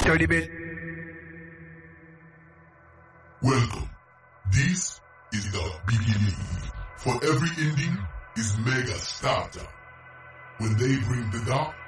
30 bit. Welcome. This is the beginning. For every ending is mega starter. When they bring the dark,